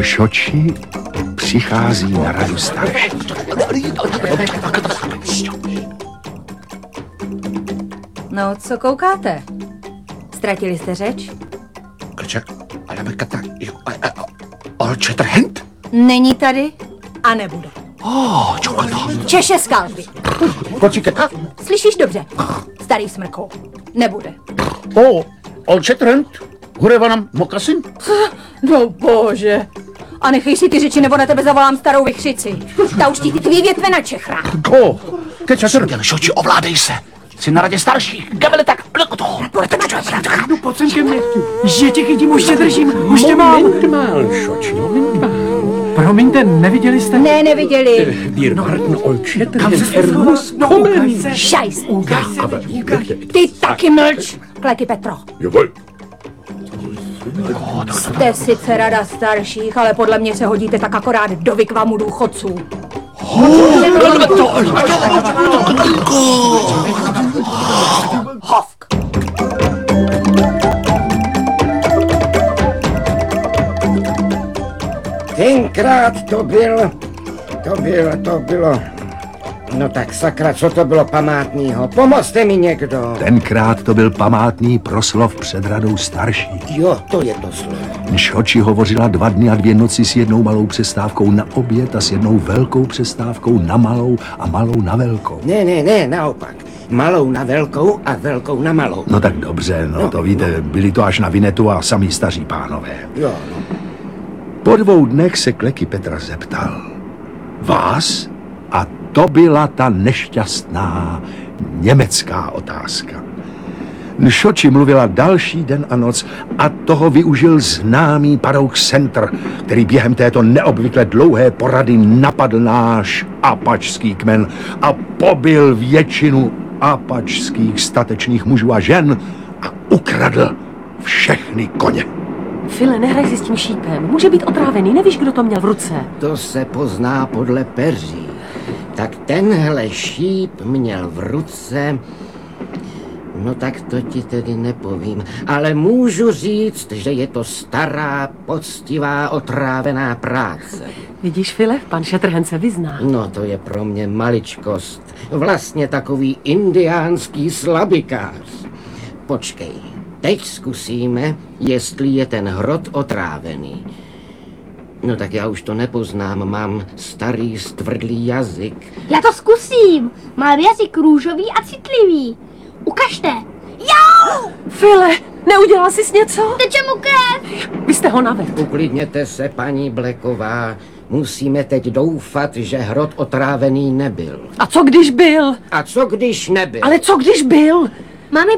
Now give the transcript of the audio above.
Mšoči přichází na radu starší. No, co koukáte? Ztratili jste řeč? Old Shatterhand? Není tady a nebude. Češe skalpy. Počkej. Slyšíš dobře? Starý smrkou. Nebude. Old Shatterhand? Hureva nám mokasin? No bože. A nechej si ty řeči, nebo na tebe zavolám starou vychřici. Ta už ti ty tvý větve na čechra. Mšoči, ovládej se. Jsi na radě starších. Gabele tak. No pojď sem ke mně. Že tě chytím, už tě držím, už tě mám. Mšoči, moment. Promiňte, neviděli jste? Ne, neviděli. Wir warten Old Shatterhand. Kam se schoval? No, ukaj se. Šajs. Ukaj se. Ty taky mlč. Kleky Petro. Jawohl. Jste sice rada starších, ale podle mě se hodíte tak akorát do vykvamu důchodců. Hovk. Tenkrát to bylo. No tak sakra, co to bylo památnýho? Pomozte mi někdo. Tenkrát to byl památný proslov před radou starších. Jo, to je to slovo. Mšoči hovořila 2 dny a 2 noci s jednou malou přestávkou na oběd a s jednou velkou přestávkou na malou a malou na velkou. Ne, naopak. Malou na velkou a velkou na malou. No tak dobře, no to víte, byli to až na vinetu a samí staří pánové. Jo, Po 2 dnech se Kleky Petra zeptal. Vás? A to byla ta nešťastná německá otázka. Mšoči mluvila další den a noc a toho využil známý parouk Center, který během této neobvykle dlouhé porady napadl náš apačský kmen a pobil většinu apačských statečných mužů a žen a ukradl všechny koně. File, nehraj si s tím šípem. Může být otrávený, nevíš, kdo to měl v ruce. to se pozná podle peří. Tak tenhle šíp měl v ruce... No tak to ti tedy nepovím, ale můžu říct, že je to stará, poctivá, otrávená práce. Vidíš, File, pan Shatterhand se vyzná. No to je pro mě maličkost. Vlastně takový indiánský slabikář. Počkej, teď zkusíme, jestli je ten hrot otrávený. No tak já už to nepoznám, mám starý stvrdlý jazyk. Já to zkusím. Mám jazyk růžový a citlivý. Ukažte. Jo! File, neudělal jsi něco? Teče mu krev. Vy jste ho navedl. Uklidněte se, paní Blacková. Musíme teď doufat, že hrot otrávený nebyl. A co když byl? A co když nebyl? Ale co když byl? Máme